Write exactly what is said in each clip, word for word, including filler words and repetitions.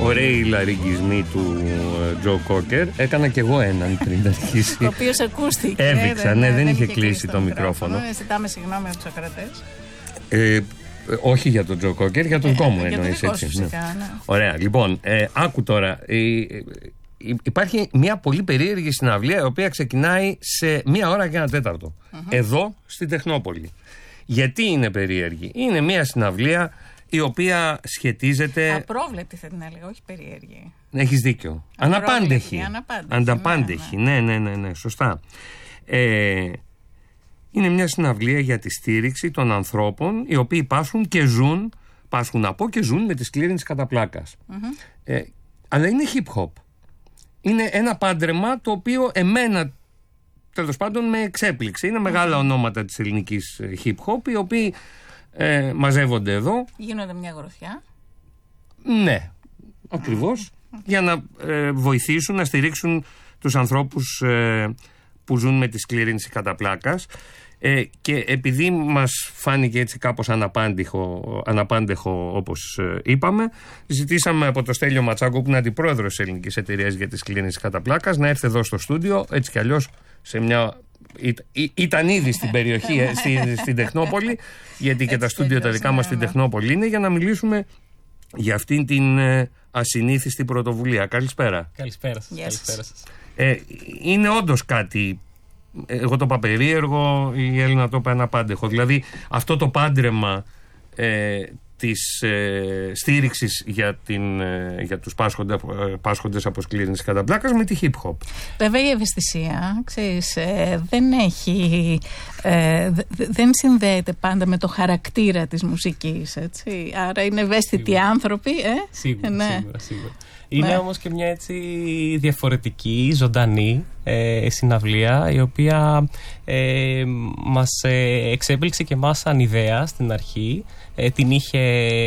ωραίοι λαρυγγισμοί του Τζο Κόκερ. Έκανα κι εγώ έναν πριν αρχίσει. Ο οποίος ακούστηκε. Έδειξα, ναι, δεν είχε κλείσει το μικρόφωνο. Ζητάμε συγγνώμη από τους ακροατές. Ε, όχι για τον Τζο Κόκερ, για τον δικό μου εννοείς, έτσι. Φυσικά, ναι. Ωραία, λοιπόν, ε, άκου τώρα. Ε, ε, υπάρχει μια πολύ περίεργη συναυλία η οποία ξεκινάει σε μία ώρα και ένα τέταρτο. Mm-hmm. Εδώ στην Τεχνόπολη. Γιατί είναι περίεργη? Είναι μια συναυλία η οποία σχετίζεται. Απρόβλεπτη θα την έλεγα, όχι περίεργη. Έχεις δίκιο. Αναπάντεχη. Αναπάντεχη. Ναι, ναι, ναι, ναι, σωστά. Ε, είναι μια συναυλία για τη στήριξη των ανθρώπων οι οποίοι πάσχουν και ζουν, πάσχουν από και ζουν με τη σκλήρινση κατά πλάκας. Mm-hmm. Ε, αλλά είναι hip hop. Είναι ένα πάντρεμα το οποίο εμένα τέλος πάντων με εξέπληξε. Είναι μεγάλα mm-hmm. ονόματα της ελληνικής hip hop οι οποίοι ε, μαζεύονται εδώ. Γίνονται μια γροθιά. Ναι, ακριβώς. Mm-hmm. Για να ε, βοηθήσουν, να στηρίξουν τους ανθρώπους ε, που ζουν με τη σκλήρινση κατά πλάκας. Ε, και επειδή μας φάνηκε έτσι κάπως αναπάντηχο, αναπάντεχο όπως ε, είπαμε, ζητήσαμε από το Στέλιο Ματσάκο, που είναι αντιπρόεδρος της Ελληνικής Εταιρείας για τη Σκλήρινση κατά πλάκας, να έρθει εδώ στο στούντιο, έτσι κι αλλιώς σε μια... Ή, ή, ήταν ήδη στην περιοχή, ε, στη, στην Τεχνόπολη, γιατί και τα στούντιο τα δικά μας στην Τεχνόπολη είναι, για να μιλήσουμε για αυτήν την ε, ασυνήθιστη πρωτοβουλία. Καλησπέρα. Καλησπέρα σας. Yes. Καλησπέρα σας. Ε, είναι όντως κάτι, εγώ το είπα περίεργο, η Έλληνα το είπα αναπάντεχο. Δηλαδή αυτό το πάντρεμα ε, της ε, στήριξης για, την, ε, για τους πάσχοντε, πάσχοντες από σκλήρινση κατά πλάκας με τη hip hop. Βέβαια η ευαισθησία, ξέρεις, ε, δεν έχει, ε, δε, δεν συνδέεται πάντα με το χαρακτήρα της μουσικής, έτσι. Άρα είναι ευαίσθητοι σίγουρα. Άνθρωποι. Ε? Σίγουρα, ναι. σίγουρα, σίγουρα. Είναι ναι. όμως και μια έτσι διαφορετική, ζωντανή ε, συναυλία, η οποία ε, μας ε, εξέπληξε και εμάς σαν ιδέα στην αρχή. Ε, την είχε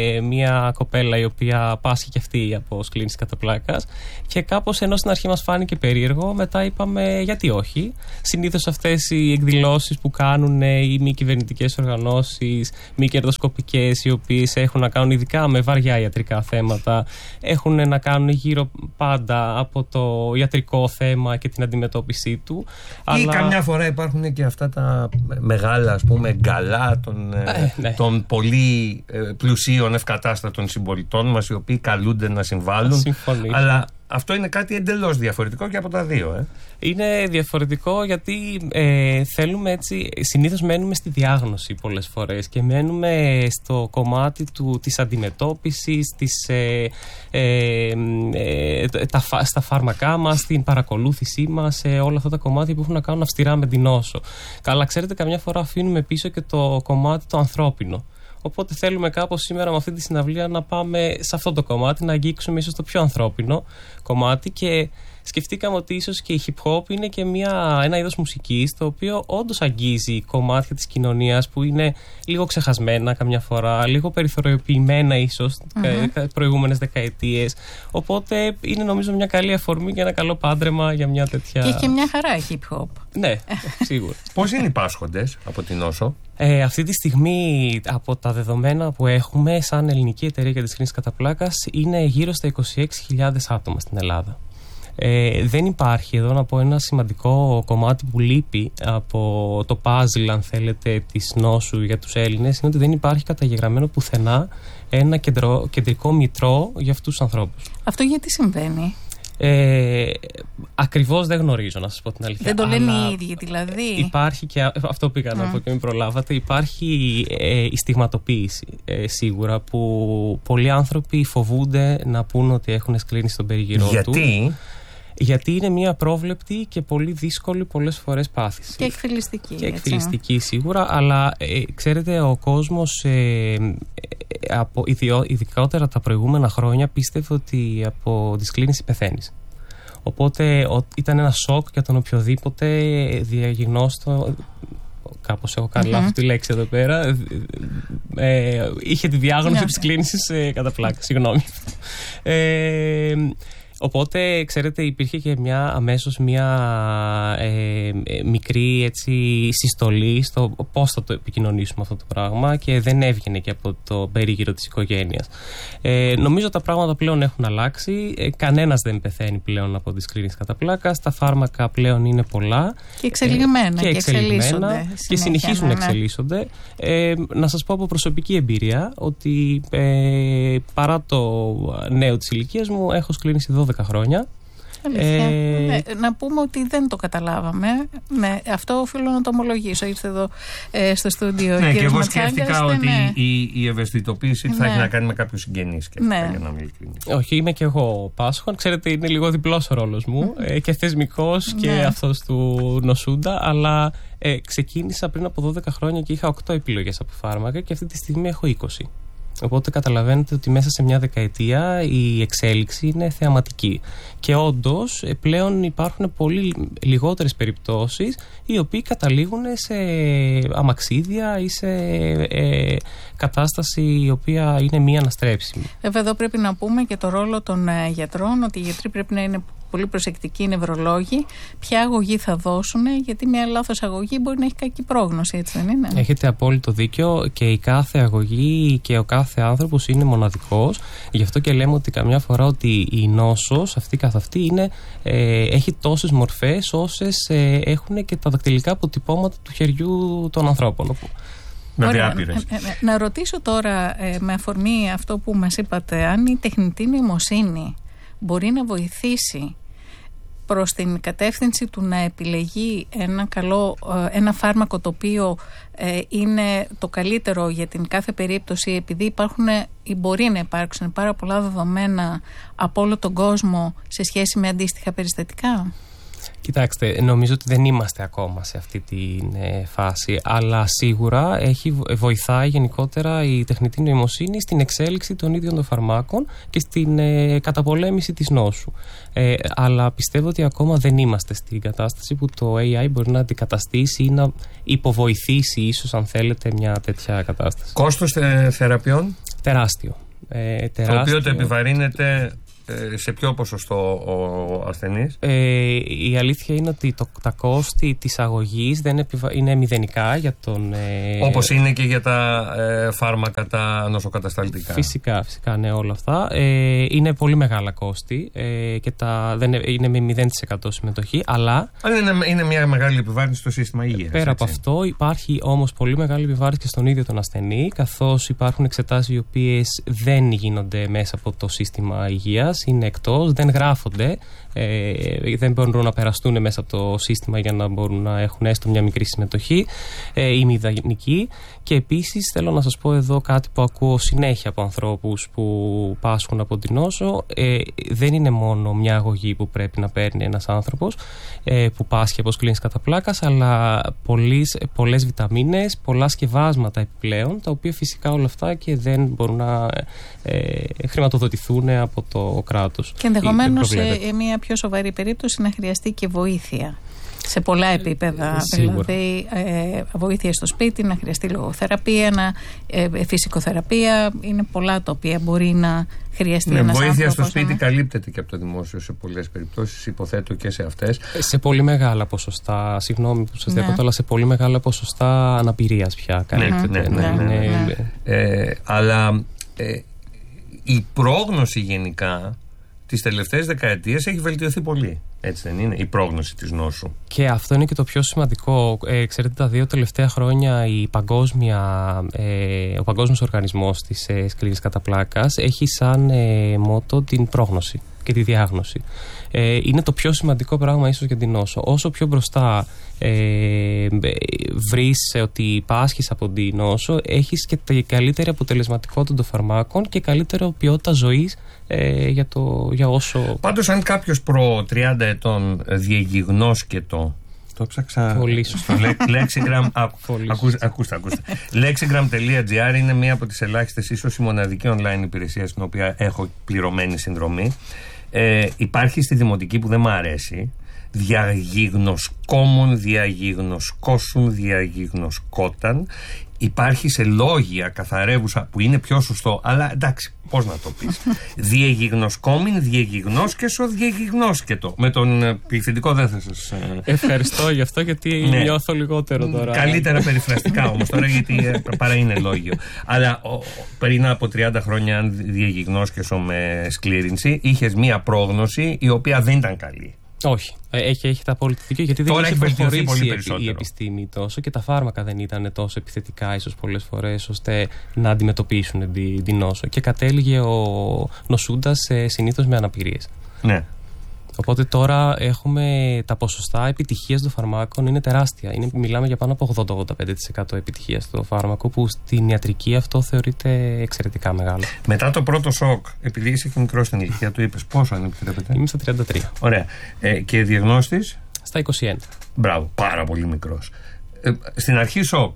μια κοπέλα η οποία πάσχει και αυτή από σκλήνηση κατά πλάκας, και κάπως ενώ στην αρχή μας φάνηκε περίεργο, μετά είπαμε γιατί όχι. Συνήθως αυτές οι εκδηλώσεις που κάνουν οι μη κυβερνητικές οργανώσεις, μη κερδοσκοπικές, οι οποίες έχουν να κάνουν ειδικά με βαριά ιατρικά θέματα, έχουν να κάνουν γύρω πάντα από το ιατρικό θέμα και την αντιμετώπιση του. Ή αλλά... καμιά φορά υπάρχουν και αυτά τα μεγάλα, ας πούμε, γκαλά των, ε, ναι. των πολύ ε, πλουσίων ευκατάστατων συμπολιτών μας, οι οποίοι καλούνται να συμβάλλουν. Συμφωνήσω. Αλλά αυτό είναι κάτι εντελώς διαφορετικό και από τα δύο. Ε. Είναι διαφορετικό γιατί ε, θέλουμε έτσι, συνήθως μένουμε στη διάγνωση πολλές φορές και μένουμε στο κομμάτι του, της αντιμετώπισης, της, ε, ε, ε, τα, στα φάρμακά μας, την παρακολούθησή μας, ε, όλα αυτά τα κομμάτια που έχουν να κάνουν αυστηρά με την νόσο. Καλά, ξέρετε, καμιά φορά αφήνουμε πίσω και το κομμάτι το ανθρώπινο. Οπότε θέλουμε κάπως σήμερα με αυτή τη συναυλία να πάμε σε αυτό το κομμάτι, να αγγίξουμε ίσως το πιο ανθρώπινο κομμάτι, και σκεφτήκαμε ότι ίσως και η hip hop είναι και μια, ένα είδος μουσικής το οποίο όντως αγγίζει κομμάτια της κοινωνίας που είναι λίγο ξεχασμένα καμιά φορά, λίγο περιθωριοποιημένα ίσως mm-hmm. προηγούμενες δεκαετίες. Οπότε είναι νομίζω μια καλή αφορμή και ένα καλό πάντρεμα για μια τέτοια... Και, και μια χαρά η hip hop. Ναι, σίγουρα. Πώς είναι οι πάσχοντες από την νόσο? Ε, αυτή τη στιγμή, από τα δεδομένα που έχουμε σαν Ελληνική Εταιρεία για τη Σκλήνηση κατά πλάκας, είναι γύρω στα είκοσι έξι χιλιάδες άτομα στην Ελλάδα. Ε, δεν υπάρχει εδώ, να πω, ένα σημαντικό κομμάτι που λείπει από το puzzle, αν θέλετε, της νόσου για τους Έλληνες, είναι ότι δεν υπάρχει καταγεγραμμένο πουθενά ένα κεντρο, κεντρικό μητρό για αυτούς τους ανθρώπους. Αυτό γιατί συμβαίνει? Ε, ακριβώς δεν γνωρίζω, να σας πω την αλήθεια. Δεν το λένε οι ίδιοι, δηλαδή. Υπάρχει και αυτό πήγα να πω και μην προλάβατε. Υπάρχει ε, η στιγματοποίηση ε, σίγουρα, που πολλοί άνθρωποι φοβούνται να πούν ότι έχουν σκλήνηση στον περίγυρό του. Γιατί? Γιατί είναι μια απρόβλεπτη και πολύ δύσκολη πολλές φορές πάθηση. Και εκφυλιστική. Και εκφυλιστική σίγουρα, αλλά ε, ξέρετε, ο κόσμος ε, ε, από, ειδικότερα τα προηγούμενα χρόνια πίστευε ότι από τη σκλήνηση πεθαίνεις. Οπότε ο, ήταν ένα σοκ για τον οποιοδήποτε διαγνώστο. Κάπως έχω κάνει λάθος τη λέξη εδώ πέρα. Ε, είχε τη διάγνωση της κλίνησης ε, κατά πλάκα. Συγγνώμη. Ε, Οπότε, ξέρετε, υπήρχε και μια, αμέσως μια ε, ε, μικρή έτσι, συστολή στο πώς θα το επικοινωνήσουμε αυτό το πράγμα και δεν έβγαινε και από το περίγυρο της οικογένειας. Ε, νομίζω τα πράγματα πλέον έχουν αλλάξει. Ε, κανένας δεν πεθαίνει πλέον από τη σκλήρινση κατά πλάκας. Τα φάρμακα πλέον είναι πολλά. Και εξελιγμένα. Ε, και, και εξελιγμένα. Και συνεχίζουν να ναι. εξελίσσονται. Ε, να σας πω από προσωπική εμπειρία ότι ε, παρά το νέο της ηλικίας μου έχω σκλήρινση δώδεκα χρόνια. Ε, ναι, να πούμε ότι δεν το καταλάβαμε. Ναι, αυτό οφείλω να το ομολογήσω. Ήρθε εδώ ε, στο στούντιο. Ναι, και εγώ Ματσάγκας, σκέφτηκα ότι ναι. η, η ευαισθητοποίηση ναι. θα έχει να κάνει με κάποιους συγγενείς. Ναι. Για να μην ειλικρινής. Όχι, είμαι και εγώ πάσχων. Ξέρετε, είναι λίγο διπλός ο ρόλος μου ε, και θεσμικός και ναι. αυτός του νοσούντα. Αλλά ε, ξεκίνησα πριν από δώδεκα χρόνια και είχα οκτώ επιλογές από φάρμακα και αυτή τη στιγμή έχω είκοσι. Οπότε καταλαβαίνετε ότι μέσα σε μια δεκαετία η εξέλιξη είναι θεαματική. Και όντως πλέον υπάρχουν πολύ λιγότερες περιπτώσεις οι οποίοι καταλήγουν σε αμαξίδια ή σε ε, κατάσταση η οποία είναι μη αναστρέψιμη. Βέβαια εδώ πρέπει να πούμε και το ρόλο των ε, γιατρών, ότι οι γιατροί πρέπει να είναι πολύ προσεκτικοί νευρολόγοι, ποια αγωγή θα δώσουν, γιατί μια λάθος αγωγή μπορεί να έχει κακή πρόγνωση, έτσι δεν είναι? Έχετε απόλυτο δίκιο και η κάθε αγωγή και ο κάθε άνθρωπος είναι μοναδικός. Γι' αυτό και λέμε ότι καμιά φορά ότι η νόσος αυτή καθ' αυτή είναι, ε, έχει τόσες μορφές όσες ε, έχουν και τα δακτυλικά αποτυπώματα του χεριού των ανθρώπων. Ωραία. Να, να ρωτήσω τώρα ε, με αφορμή αυτό που μας είπατε, αν η τεχνητή νοημοσύνη μπορεί να βοηθήσει προς την κατεύθυνση του να επιλεγεί ένα καλό, ένα φάρμακο το οποίο ε, είναι το καλύτερο για την κάθε περίπτωση, επειδή υπάρχουν ή μπορεί να υπάρξουν πάρα πολλά δεδομένα από όλο τον κόσμο σε σχέση με αντίστοιχα περιστατικά. Κοιτάξτε, νομίζω ότι δεν είμαστε ακόμα σε αυτή τη ε, φάση, αλλά σίγουρα έχει, βοηθάει γενικότερα η τεχνητή νοημοσύνη στην εξέλιξη των ίδιων των φαρμάκων και στην ε, καταπολέμηση της νόσου. Ε, αλλά πιστεύω ότι ακόμα δεν είμαστε στην κατάσταση που το έι άι μπορεί να αντικαταστήσει ή να υποβοηθήσει ίσως, αν θέλετε, μια τέτοια κατάσταση. Κόστος θε, θεραπείων? Τεράστιο. Ε, τεράστιο. Το οποίο το επιβαρύνεται σε ποιο ποσοστό ο ασθενής? Ε, η αλήθεια είναι ότι το, τα κόστη της αγωγής δεν επιβα... είναι μηδενικά για τον... Ε... Όπως είναι και για τα ε, φάρμακα, τα νοσοκατασταλτικά. Φυσικά, φυσικά, ναι, όλα αυτά. Ε, είναι πολύ μεγάλα κόστη ε, και τα, δεν είναι με μηδέν τοις εκατό συμμετοχή, αλλά... Αλλά είναι, είναι μια μεγάλη επιβάρυνση στο σύστημα υγείας. Πέρα έτσι. από αυτό υπάρχει όμως πολύ μεγάλη επιβάρυνση και στον ίδιο τον ασθενή, καθώς υπάρχουν εξετάσεις οι οποίες δεν γίνονται μέσα από το σύστημα υγείας, είναι εκτός, δεν γράφονται, ε, δεν μπορούν να περαστούν μέσα από το σύστημα για να μπορούν να έχουν έστω μια μικρή συμμετοχή ε, ή μηδενική. Και επίσης θέλω να σας πω εδώ κάτι που ακούω συνέχεια από ανθρώπους που πάσχουν από την νόσο. Ε, δεν είναι μόνο μια αγωγή που πρέπει να παίρνει ένας άνθρωπος ε, που πάσχει από σκλήνης κατά πλάκας, αλλά πολλές, πολλές βιταμίνες, πολλά σκευάσματα επιπλέον, τα οποία φυσικά όλα αυτά και δεν μπορούν να ε, χρηματοδοτηθούν από το κράτος. Και ενδεχομένως σε μια πιο σοβαρή περίπτωση να χρειαστεί και βοήθεια. Σε πολλά επίπεδα, Σίγουρα. δηλαδή ε, βοήθεια στο σπίτι, να χρειαστεί λογοθεραπεία, να, ε, φυσικοθεραπεία, είναι πολλά τα οποία μπορεί να χρειαστεί. Ναι, ένας βοήθεια άνθρωπος, στο σπίτι ναι. καλύπτεται και από το δημόσιο σε πολλές περιπτώσεις, υποθέτω και σε αυτές. Σε πολύ μεγάλα ποσοστά, συγγνώμη που σας ναι. διακόπτω, αλλά σε πολύ μεγάλα ποσοστά αναπηρίας πια καλύπτεται. Ναι, ναι, ναι, ναι, ναι, ναι. Ε, αλλά ε, η πρόγνωση γενικά τις τελευταίες δεκαετίες έχει βελτιωθεί πολύ. Έτσι δεν είναι, η πρόγνωση της νόσου? Και αυτό είναι και το πιο σημαντικό. Ε, ξέρετε, τα δύο τελευταία χρόνια η παγκόσμια, ε, ο Παγκόσμιος Οργανισμός της ε, Σκλήρινσης κατά πλάκας έχει σαν ε, μότο την πρόγνωση και τη διάγνωση. Ε, είναι το πιο σημαντικό πράγμα ίσως για την νόσο. Όσο πιο μπροστά ε, βρεις ότι πάσχεις από την νόσο, έχεις και τη καλύτερη αποτελεσματικότητα των φαρμάκων και καλύτερη ποιότητα ζωής ε, για, το, για όσο... Πάντως αν κάποιος προ τριάντα ετών διεγιγνώσκετο, το ψάξα. Πολύ σωστά. Lexigram. Ακούστε, ακούστε. Lexigram τελεία τζι άρ είναι μία από τις ελάχιστες, ίσως η μοναδική online υπηρεσία στην οποία έχω πληρωμένη συνδρομή. Ε, υπάρχει στη δημοτική που δεν μου αρέσει. διαγιγνοσκόμουν, διαγιγνοσκόσουν, διαγιγνοσκόταν. Υπάρχει σε λόγια καθαρεύουσα που είναι πιο σωστό, αλλά εντάξει, πώς να το πεις. Διεγιγνοσκόμην, διεγιγνώσκεσο, διεγιγνώσκετο. Με τον πληθυντικό δεν θα σας... Ευχαριστώ γι' αυτό, γιατί ναι. νιώθω λιγότερο τώρα. Καλύτερα περιφραστικά όμως τώρα, γιατί παρά είναι λόγιο. Αλλά ο, πριν από τριάντα χρόνια, αν διεγιγνώσκεσο με σκλήρινση, είχες μία πρόγνωση η οποία δεν ήταν καλή. Όχι. Έχει, έχει τα απόλυτα δίκιο, γιατί δεν Τώρα έχει προχωρήσει πολύ η επιστήμη τόσο και τα φάρμακα δεν ήταν τόσο επιθετικά, ίσως πολλές φορές, ώστε να αντιμετωπίσουν την, την νόσο. Και κατέληγε ο νοσούντας συνήθως με αναπηρίες. Ναι. Οπότε τώρα έχουμε τα ποσοστά επιτυχίας των φαρμάκων είναι τεράστια. Είναι, μιλάμε για πάνω από ογδόντα με ογδόντα πέντε τοις εκατό επιτυχία στο φάρμακο, που στην ιατρική αυτό θεωρείται εξαιρετικά μεγάλο. Μετά το πρώτο σοκ, επειδή είσαι και μικρό στην ηλικία, του είπες πόσο αν επιτρέπετε? Είμαι στα τριάντα τρία. Ωραία. Ε, και διαγνώστης? Στα είκοσι ένα. Μπράβο, πάρα πολύ μικρός. Ε, στην αρχή σοκ.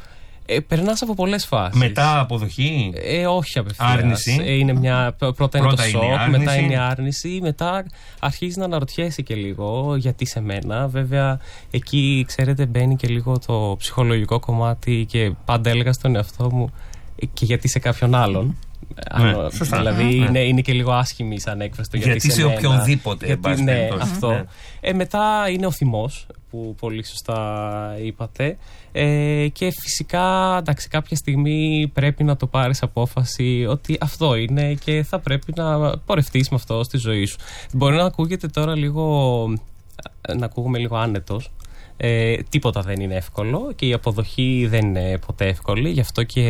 Ε, περνάς από πολλές φάσεις. Μετά αποδοχή. Ε, όχι απευθείας. Άρνηση. Ε, είναι μια, πρώτα είναι πρώτα το σοκ, είναι μετά είναι η άρνηση, μετά αρχίζει να αναρωτιέσαι και λίγο γιατί σε μένα. Βέβαια, εκεί ξέρετε μπαίνει και λίγο το ψυχολογικό κομμάτι, και πάντα έλεγα στον εαυτό μου και γιατί σε κάποιον άλλον. Ναι, Άνω, σωστά. Δηλαδή ναι. είναι, είναι και λίγο άσχημη σαν έκφραση το γιατί, γιατί σε μένα. οποιονδήποτε. Γιατί, ναι, περιπτώσει. αυτό. Ναι. Ε, μετά είναι ο θυμός, που πολύ σωστά είπατε. Ε, και φυσικά, εντάξει, κάποια στιγμή πρέπει να το πάρεις απόφαση ότι αυτό είναι και θα πρέπει να πορευτείς με αυτό στη ζωή σου. Μπορεί να ακούγεται τώρα λίγο, να ακούγουμε λίγο άνετος. Ε, τίποτα δεν είναι εύκολο και η αποδοχή δεν είναι ποτέ εύκολη. Γι' αυτό και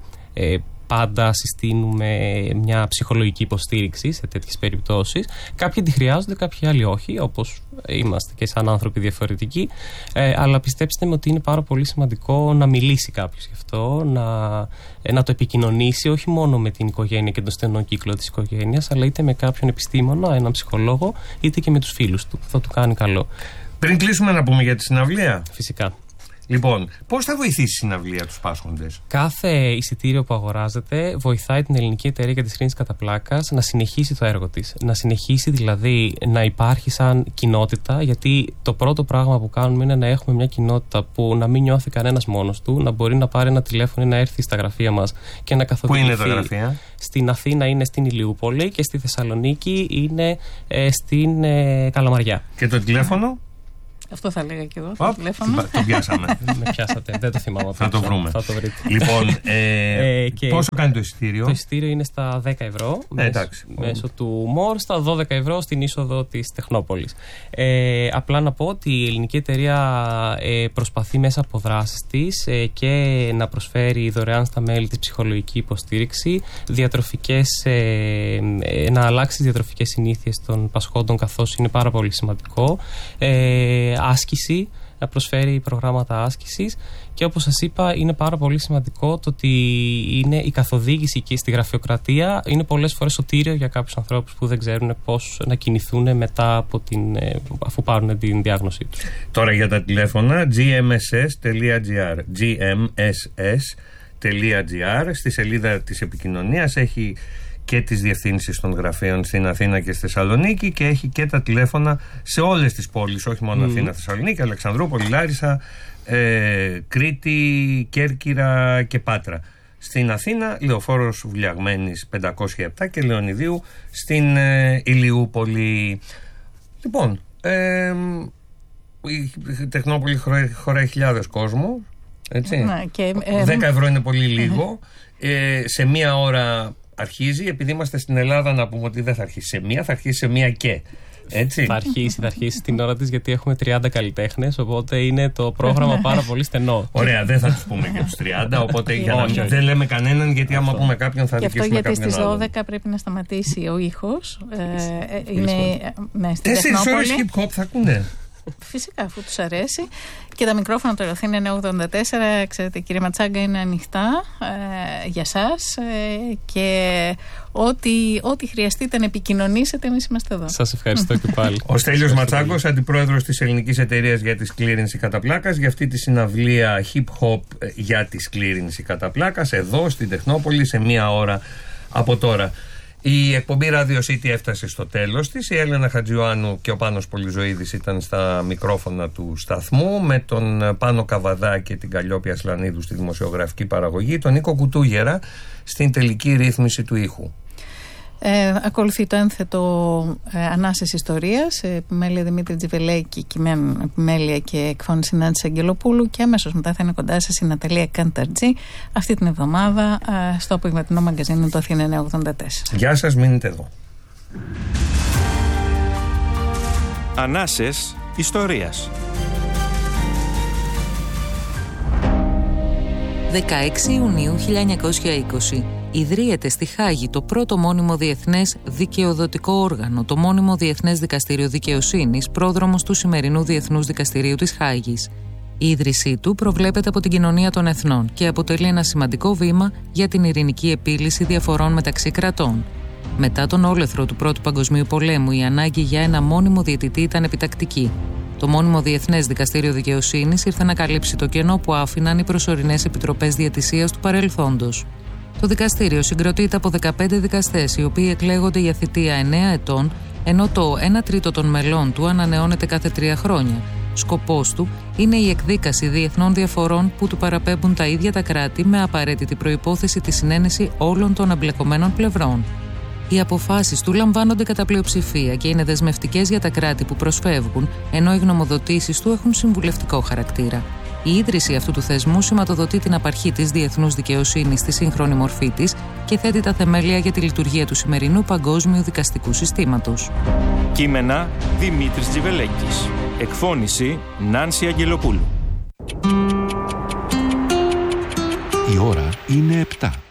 ε, πάντα συστήνουμε μια ψυχολογική υποστήριξη σε τέτοιες περιπτώσεις. Κάποιοι τη χρειάζονται, κάποιοι άλλοι όχι, όπως είμαστε και σαν άνθρωποι διαφορετικοί. Ε, αλλά πιστέψτε με ότι είναι πάρα πολύ σημαντικό να μιλήσει κάποιος γι' αυτό, να, να το επικοινωνήσει όχι μόνο με την οικογένεια και τον στενό κύκλο της οικογένειας, αλλά είτε με κάποιον επιστήμονα, έναν ψυχολόγο, είτε και με τους φίλους του. Θα του κάνει καλό. Πριν κλείσουμε, να πούμε για τη συναυλία. Φυσικά. Λοιπόν, πώς θα βοηθήσει η συναυλία τους πάσχοντες? Κάθε εισιτήριο που αγοράζεται βοηθάει την Ελληνική Εταιρεία για τη Σκλήρινση κατά πλάκας να συνεχίσει το έργο της. Να συνεχίσει δηλαδή να υπάρχει σαν κοινότητα, γιατί το πρώτο πράγμα που κάνουμε είναι να έχουμε μια κοινότητα που να μην νιώθει κανένας μόνος του, να μπορεί να πάρει ένα τηλέφωνο ή να έρθει στα γραφεία μας και να καθοδηγηθεί. Πού είναι τα γραφεία? Στην Αθήνα είναι στην Ηλιούπολη και στη Θεσσαλονίκη είναι ε, στην ε, Καλαμαριά. Και το τηλέφωνο? Αυτό θα λέγα και εγώ. Το τηλέφωνο. Το πιάσαμε. Με πιάσατε, δεν το θυμάμαι. Θα το βρούμε. Θα το βρείτε. Λοιπόν, ε, ε, πόσο κάνει το εισιτήριο? Το εισιτήριο είναι στα δέκα ευρώ ε, μέσω, μέσω του ΜΟΡ, στα δώδεκα ευρώ στην είσοδο της Τεχνόπολης. Ε, απλά να πω ότι η ελληνική εταιρεία ε, προσπαθεί μέσα από δράσεις της ε, και να προσφέρει δωρεάν στα μέλη της ψυχολογική υποστήριξη, διατροφικές, ε, ε, να αλλάξει τις διατροφικές συνήθειες των πασχόντων, καθώς είναι πάρα πολύ σημαντικό. Ε, άσκηση, να προσφέρει προγράμματα άσκησης, και όπως σας είπα είναι πάρα πολύ σημαντικό το ότι είναι η καθοδήγηση και στη γραφειοκρατία είναι πολλές φορές σωτήριο για κάποιους ανθρώπους που δεν ξέρουν πώς να κινηθούν μετά από την, αφού πάρουν την διάγνωσή τους. Τώρα για τα τηλέφωνα τζι εμ ες ες τελεία τζι άρ τζι εμ ες ες τελεία τζι άρ. Στη σελίδα της επικοινωνίας έχει και τις διευθύνσεις των γραφείων στην Αθήνα και στη Θεσσαλονίκη, και έχει και τα τηλέφωνα σε όλες τις πόλεις, όχι μόνο mm. Αθήνα, Θεσσαλονίκη, Αλεξανδρούπολη, Λάρισα, ε, Κρήτη, Κέρκυρα και Πάτρα. Στην Αθήνα, Λεωφόρος Βουλιαγμένης πεντακόσια επτά και Λεωνιδίου στην ε, Ηλιούπολη. Λοιπόν, ε, η Τεχνόπολη χωράει χιλιάδες κόσμο, έτσι. Να, και, ε, δέκα ευρώ είναι πολύ λίγο. Ε, σε μία ώρα αρχίζει, επειδή είμαστε στην Ελλάδα, να πούμε ότι δεν θα αρχίσει σε μία, θα αρχίσει σε μία και. Έτσι. Θα αρχίσει, θα αρχίσει την ώρα της, γιατί έχουμε τριάντα καλλιτέχνες, οπότε είναι το πρόγραμμα πάρα πολύ στενό. Ωραία, δεν θα τους πούμε και τους τριάντα, οπότε για να δεν λέμε κανέναν, γιατί άμα πούμε κάποιον θα δικήσουμε κάποιον άλλον. Και αυτό γιατί στις δώδεκα πρέπει να σταματήσει ο ήχος. Ε, είναι, ναι, στην Τέσσερις ώρες hip hop θα ακούνε. Φυσικά, αφού τους αρέσει. Και τα μικρόφωνα του Αθήνα είναι ογδόντα τέσσερα. Ξέρετε, κύριε Ματσάγκα, είναι ανοιχτά ε, για σας. Ε, και ό,τι, ό,τι χρειαστείτε να επικοινωνήσετε, εμείς είμαστε εδώ. Σας ευχαριστώ και πάλι. Ο Στέλιος Ματσάγκος, αντιπρόεδρος της Ελληνικής Εταιρείας για τη Σκλήρινση κατά πλάκας, για αυτή τη συναυλία hip hop για τη σκλήρινση κατά πλάκας, εδώ στην Τεχνόπολη, σε μία ώρα από τώρα. Η εκπομπή Radio City έφτασε στο τέλος της. Η Έλενα Χατζιωάννου και ο Πάνος Πολυζωίδης ήταν στα μικρόφωνα του σταθμού, με τον Πάνο Καβαδά και την Καλλιόπη Ασλανίδου στη δημοσιογραφική παραγωγή, τον Νίκο Κουτούγερα στην τελική ρύθμιση του ήχου. Ε, ακολουθεί το ένθετο ε, Ανάσες Ιστορίας, επιμέλεια Δημήτρη Τζιβελέκη, κειμένου επιμέλεια και εκφώνηση Νάντση Αγγελοπούλου, και αμέσως μετά θα είναι κοντά σας η Ναταλία Κανταρτζή αυτή την εβδομάδα ε, στο απογευματινό μαγκαζίνο του Αθήνα εννιακόσια ογδόντα τέσσερα. Γεια σας, μείνετε εδώ. Ανάσες Ιστορίας. δεκαέξι Ιουνίου χίλια εννιακόσια είκοσι ιδρύεται στη Χάγη το πρώτο μόνιμο διεθνές δικαιοδοτικό όργανο, το Μόνιμο Διεθνές Δικαστήριο Δικαιοσύνης, πρόδρομος του σημερινού Διεθνούς Δικαστηρίου της Χάγης. Η ίδρυσή του προβλέπεται από την Κοινωνία των Εθνών και αποτελεί ένα σημαντικό βήμα για την ειρηνική επίλυση διαφορών μεταξύ κρατών. Μετά τον όλεθρο του Πρώτου Παγκοσμίου Πολέμου, η ανάγκη για ένα μόνιμο διαιτητή ήταν επιτακτική. Το Μόνιμο Διεθνές Δικαστήριο Δικαιοσύνης ήρθε να καλύψει το κενό που άφηναν οι προσωρινές επιτροπές διαιτησίας του παρελθόντος. Το δικαστήριο συγκροτείται από δεκαπέντε δικαστές, οι οποίοι εκλέγονται για θητεία εννέα ετών, ενώ το ένα τρίτο των μελών του ανανεώνεται κάθε τρία χρόνια. Σκοπός του είναι η εκδίκαση διεθνών διαφορών που του παραπέμπουν τα ίδια τα κράτη, με απαραίτητη προϋπόθεση τη συνένεση όλων των εμπλεκομένων πλευρών. Οι αποφάσεις του λαμβάνονται κατά πλειοψηφία και είναι δεσμευτικές για τα κράτη που προσφεύγουν, ενώ οι γνωμοδοτήσεις του έχουν συμβουλευτικό χαρακτήρα. Η ίδρυση αυτού του θεσμού σηματοδοτεί την απαρχή της διεθνούς δικαιοσύνης στη σύγχρονη μορφή της και θέτει τα θεμέλια για τη λειτουργία του σημερινού παγκόσμιου δικαστικού συστήματος. Κείμενα Δημήτρης Τζιβελέκης. Εκφώνηση Νάνση Αγγελοπούλου. Η ώρα είναι επτά.